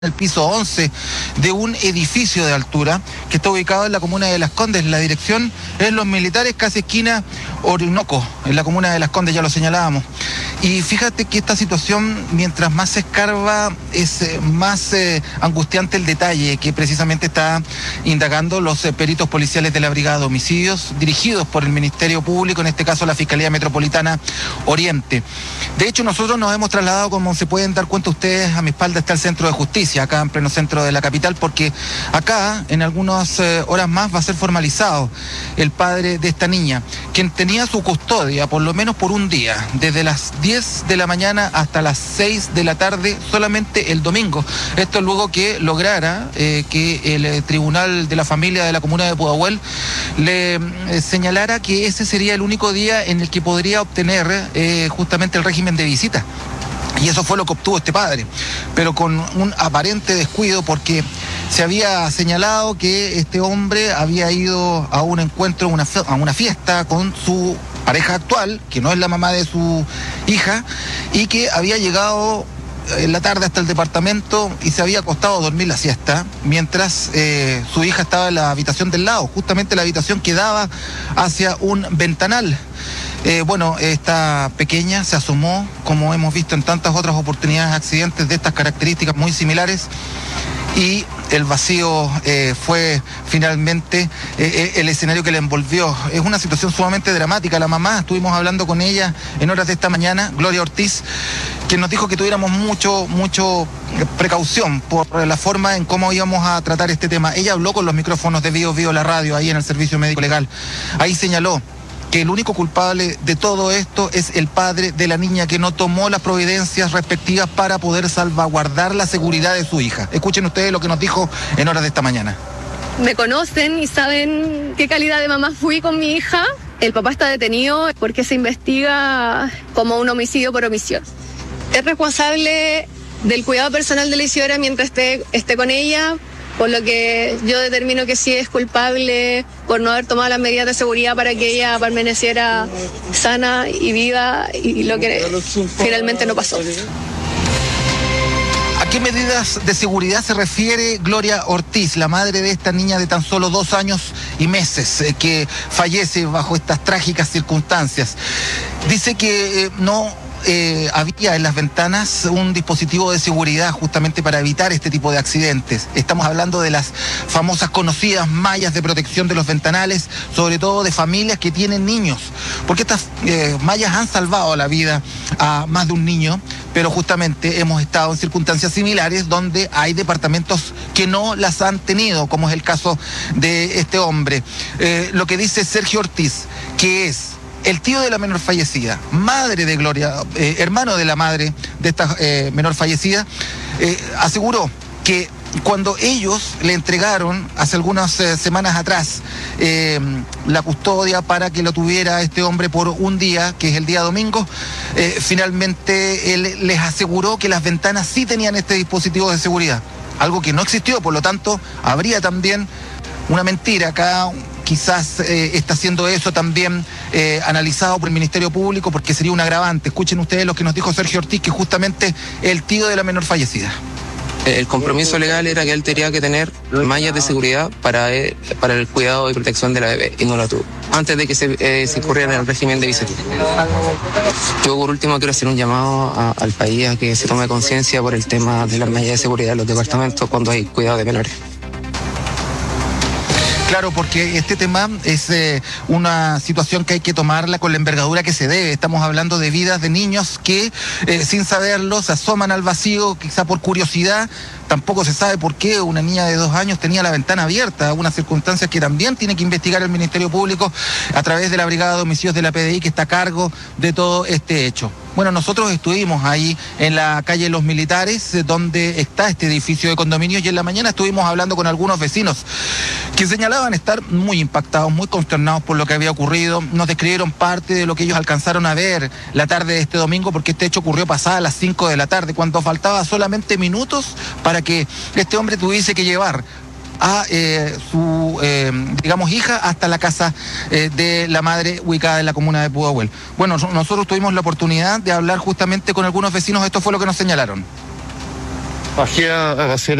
el piso 11 de un edificio de altura que está ubicado en la comuna de Las Condes. La dirección es Los Militares, casi esquina Orinoco, en la comuna de Las Condes, ya lo señalábamos. Y fíjate que esta situación, mientras más se escarba, es más angustiante el detalle que precisamente está indagando los peritos policiales de la Brigada de Homicidios, dirigidos por el Ministerio Público, en este caso la Fiscalía Metropolitana Oriente. De hecho, nosotros nos hemos trasladado, como se pueden dar cuenta ustedes, a mi espalda está el Centro de Justicia, acá en pleno centro de la capital, porque acá, en algunas horas más, va a ser formalizado el padre de esta niña, quien tenía su custodia, por lo menos por un día, desde las 10 de la mañana hasta las 6 de la tarde, solamente el domingo. Esto luego que lograra que el Tribunal de la Familia de la Comuna de Pudahuel le señalara que ese sería el único día en el que podría obtener justamente el régimen de visita. Y eso fue lo que obtuvo este padre, pero con un aparente descuido, porque se había señalado que este hombre había ido a un encuentro, a una fiesta con su pareja actual, que no es la mamá de su hija, y que había llegado en la tarde hasta el departamento y se había acostado a dormir la siesta, mientras su hija estaba en la habitación del lado, justamente la habitación que daba hacia un ventanal. Esta pequeña se asomó, como hemos visto en tantas otras oportunidades, accidentes de estas características muy similares, y el vacío fue finalmente el escenario que la envolvió. Es una situación sumamente dramática. La mamá, estuvimos hablando con ella en horas de esta mañana, Gloria Ortiz, que nos dijo que tuviéramos mucho precaución por la forma en cómo íbamos a tratar este tema. Ella habló con los micrófonos de Bio la radio, ahí en el Servicio Médico Legal. Ahí señaló que el único culpable de todo esto es el padre de la niña, que no tomó las providencias respectivas para poder salvaguardar la seguridad de su hija. Escuchen ustedes lo que nos dijo en horas de esta mañana. Me conocen y saben qué calidad de mamá fui con mi hija. El papá está detenido porque se investiga como un homicidio por omisión. Es responsable del cuidado personal de la Isidora mientras esté con ella, por lo que yo determino que sí es culpable por no haber tomado las medidas de seguridad para que ella permaneciera sana y viva, y lo que finalmente no pasó. ¿A qué medidas de seguridad se refiere Gloria Ortiz, la madre de esta niña de tan solo 2 años y meses que fallece bajo estas trágicas circunstancias? Dice que no había en las ventanas un dispositivo de seguridad justamente para evitar este tipo de accidentes. Estamos hablando de las famosas conocidas mallas de protección de los ventanales, sobre todo de familias que tienen niños, porque estas mallas han salvado la vida a más de un niño, pero justamente hemos estado en circunstancias similares donde hay departamentos que no las han tenido, como es el caso de este hombre. Lo que dice Sergio Ortiz, que es el tío de la menor fallecida, madre de Gloria, hermano de la madre de esta menor fallecida, aseguró que cuando ellos le entregaron hace algunas semanas atrás la custodia para que lo tuviera este hombre por un día, que es el día domingo, finalmente él les aseguró que las ventanas sí tenían este dispositivo de seguridad, algo que no existió. Por lo tanto, habría también una mentira acá. Quizás está siendo eso también analizado por el Ministerio Público, porque sería un agravante. Escuchen ustedes lo que nos dijo Sergio Ortiz, que es justamente el tío de la menor fallecida. El compromiso legal era que él tenía que tener mallas de seguridad para el cuidado y protección de la bebé, y no la tuvo, antes de que se incurriera en el régimen de visita. Yo, por último, quiero hacer un llamado al país a que se tome conciencia por el tema de las mallas de seguridad en los departamentos cuando hay cuidado de menores. Claro, porque este tema es una situación que hay que tomarla con la envergadura que se debe. Estamos hablando de vidas de niños que, sin saberlo, se asoman al vacío, quizá por curiosidad. Tampoco se sabe por qué una niña de 2 años tenía la ventana abierta, unas circunstancias que también tiene que investigar el Ministerio Público a través de la Brigada de Homicidios de la PDI, que está a cargo de todo este hecho. Bueno, nosotros estuvimos ahí en la calle Los Militares, donde está este edificio de condominios, y en la mañana estuvimos hablando con algunos vecinos que señalaban estar muy impactados, muy consternados por lo que había ocurrido. Nos describieron parte de lo que ellos alcanzaron a ver la tarde de este domingo, porque este hecho ocurrió pasada las 5 de la tarde, cuando faltaba solamente minutos para que este hombre tuviese que llevar a su, hija hasta la casa de la madre ubicada en la comuna de Pudahuel. Bueno, nosotros tuvimos la oportunidad de hablar justamente con algunos vecinos. Esto fue lo que nos señalaron. bajé a hacer